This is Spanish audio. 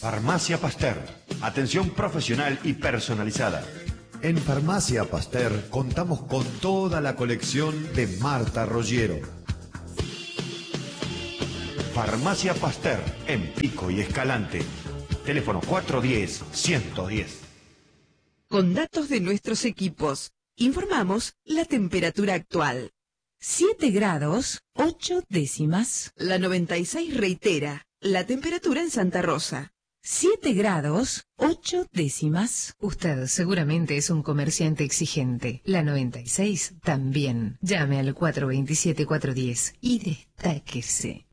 Farmacia Pasteur. Atención profesional y personalizada. En Farmacia Pasteur contamos con toda la colección de Marta Roggiero. Farmacia Pasteur, en Pico y Escalante. Teléfono 410-110. Con datos de nuestros equipos, informamos la temperatura actual. 7 grados, 8 décimas. La 96 reitera la temperatura en Santa Rosa. 7 grados, 8 décimas. Usted seguramente es un comerciante exigente. La 96 también. Llame al 427-410 y destáquese.